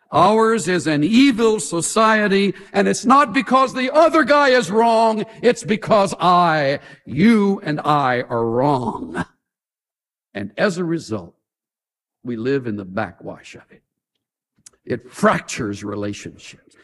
Ours is an evil society, and it's not because the other guy is wrong. It's because you and I are wrong. And as a result, we live in the backwash of it. It fractures relationships.